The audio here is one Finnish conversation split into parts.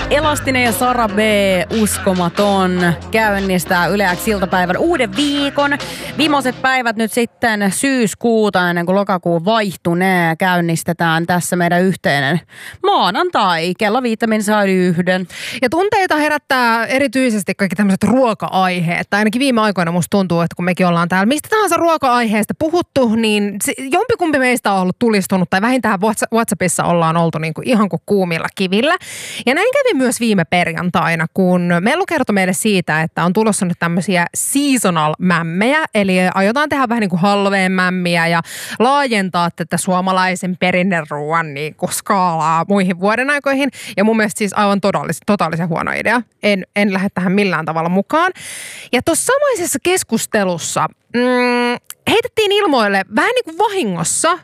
Elastinen ja Sara B, uskomaton, käynnistää Yle X iltapäivän uuden viikon. Viimeiset päivät nyt sitten syyskuuta ennen kuin lokakuu vaihtunee. Käynnistetään tässä meidän yhteinen maanantai. Kello 5:01. Ja tunteita herättää erityisesti kaikki tämmöiset ruoka-aiheet. Tai ainakin viime aikoina musta tuntuu, että kun mekin ollaan täällä mistä tahansa ruoka-aiheesta puhuttu, niin jompikumpi meistä on ollut tulistunut tai vähintään WhatsAppissa ollaan oltu niin kuin ihan kuin kuumilla kivillä. Ja näin kävi myös viime perjantaina, kun Mellu kertoi meille siitä, että on tulossa nyt tämmöisiä seasonal-mämmejä, eli aiotaan tehdä vähän niin kuin Halloween-mämmiä ja laajentaa tätä suomalaisen perinneruuan niin kuin skaalaa muihin vuodenaikoihin. Ja mun mielestä siis aivan totaalisen huono idea. En lähde tähän millään tavalla mukaan. Ja tuossa samaisessa keskustelussa heitettiin ilmoille vähän niin kuin vahingossa.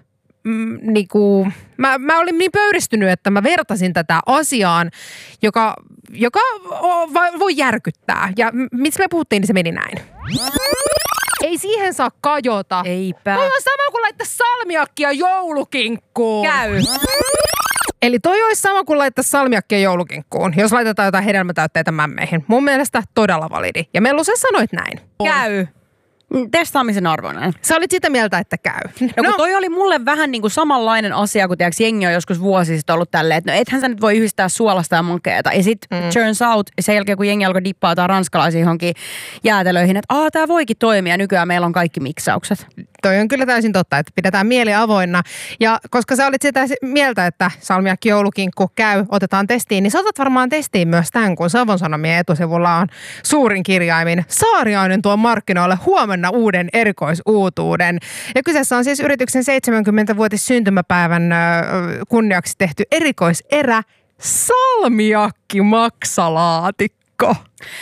Mä olin niin pöyristynyt, että mä vertasin tätä asiaan, joka voi järkyttää. Ja mistä me puhuttiin, niin se meni näin. Ei siihen saa kajota. Eipä. Toi on sama kuin laittaa salmiakkia joulukinkkuun. Käy. Eli toi olisi sama kuin laittaa salmiakkia joulukinkkuun, jos laitetaan jotain hedelmätäytteitä mämmeihin. Mun mielestä todella validi. Ja Mellu, sä sanoit näin. Käy. Testaamisen arvoinen. Sä olit sitä mieltä, että käy. No kun toi oli mulle vähän niin kuin samanlainen asia, kun tiiäks, jengi on joskus vuosi sitten ollut tälleen, että no ethän sä nyt voi yhdistää suolasta ja makeeta. Ja sit turns out, sen jälkeen kun jengi alkoi dippaa jotain ranskalaisia johonkin jäätelöihin, että tää voikin toimia, nykyään meillä on kaikki miksaukset. Toi on kyllä täysin totta, että pidetään mieli avoinna. Ja koska sä olit sitä mieltä, että salmiakki joulukinkku käy, otetaan testiin, niin sä otat varmaan testiin myös tämän, kun Savon Sanomien etusivulla on suurin kirjaimin Saariainen tuo markkinoille huomenna uuden erikoisuutuuden. Ja kyseessä on siis yrityksen 70-vuotis syntymäpäivän kunniaksi tehty erikoiserä salmiakki maksalaatikko.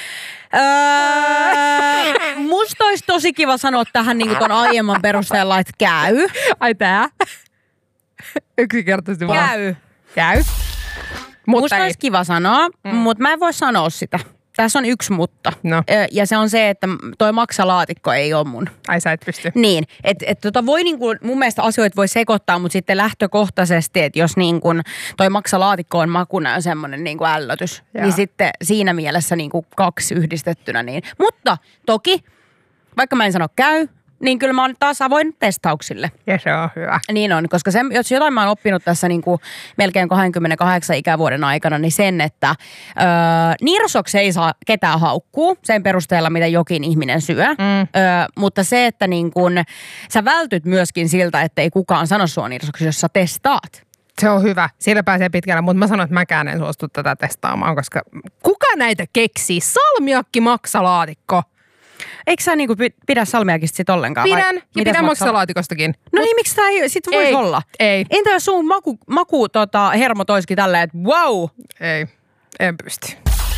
Musta olisi tosi kiva sanoa tähän niin kuin ton aiemman perusteella, että käy. Ai tää? Yksinkertaisesti vaan. Käy. Musta ei. olisi kiva sanoa, mutta mä en voi sanoa sitä. Tässä on yksi mutta. No. Ja se on se, että toi maksalaatikko ei ole mun. Ai sä et pysty. Niin, että voi niinku, mun mielestä asioita voi sekoittaa, mutta sitten lähtökohtaisesti, että jos niinku toi maksalaatikko on makuna ja semmoinen niinku ällötys, niin sitten siinä mielessä niinku kaksi yhdistettynä niin. Mutta toki, vaikka mä en sano käy, niin kyllä mä oon taas avoin testauksille. Ja se on hyvä. Niin on, koska jos jotain mä oon oppinut tässä niinku melkein 28 ikävuoden aikana, niin sen, että nirsoksi ei saa ketään haukkuu sen perusteella, mitä jokin ihminen syö. Mutta se, että niin kun, sä vältyt myöskin siltä, että ei kukaan sano sua nirsoksi, jos sä testaat. Se on hyvä. Siellä pääsee pitkällä, mutta mä sanon, että mäkään en suostu tätä testaamaan, koska kuka näitä keksii? Salmiakki maksalaatikko. Eikö sä niinku pidä salmiakista sit ollenkaan? Pidän, ja pidän maksalaatikostakin. No niin, miksi tää ei sit voisi olla? Ei. Entä jos sun maku hermo toisikin tälleen, että wow? Ei, en pysty.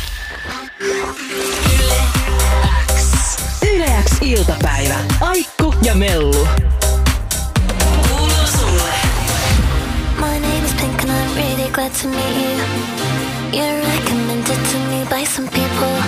Yle X iltapäivä. Aikku ja Mellu. Kuuluu sulle. My name is Pink and I'm really glad to meet you. You're recommended to me by some people.